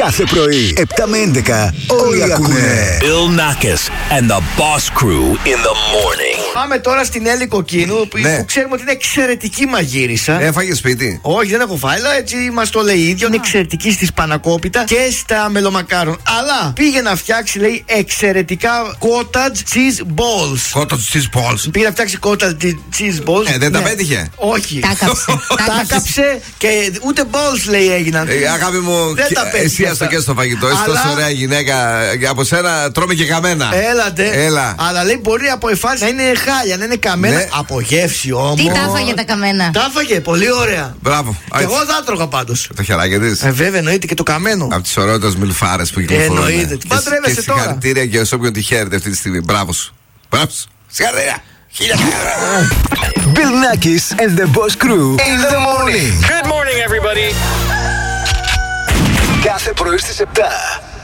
Κάθε πρωί, 7 με 11, όλοι ακούνε. Bill Nackis and the Boss Crew in the morning. Πάμε τώρα στην Έλλη Κοκκίνου, που ξέρουμε ότι είναι εξαιρετική μαγείρισα. Έφαγε σπίτι? Όχι, δεν έχω φάει, αλλά έτσι μας το λέει η ίδια. Είναι εξαιρετική στη σπανακόπιτα και στα μελομακάρον. Αλλά πήγε να φτιάξει, λέει, εξαιρετικά cottage cheese balls. Cottage cheese balls. Πήγε να φτιάξει cottage cheese balls. Δεν τα πέτυχε. Όχι. Τα κάψε και ούτε balls, λέει, έγιναν. Αγάπη μου, εσύ άστο και στο φαγητό. Είσαι τόσο ωραία γυναίκα. Από σένα τρώμε και καμένα. Έλα. Αλλά λέει μπορεί από εφάνιση να είναι χάλια, να είναι καμένα. Ναι. Από γεύση όμως. Τι τα έφαγε τα καμένα? Τα έφαγε, πολύ ωραία. Μπράβο. Και εγώ θα τρώγα πάντως. Το χεράκι της. Βέβαια, εννοείται και το καμένο. Από τις ωραίες μιλφάρες που κυκλοφορούν. Εννοείται. Παντρεύεσαι τώρα. Συγχαρητήρια και σε όποιον τη χαίρεται αυτή τη στιγμή. Μπράβο σου. Συγχαρητήρια. Bill Nackis and the Boss Crew in the morning. Good morning, everybody. Κάθε πρωί στις 7.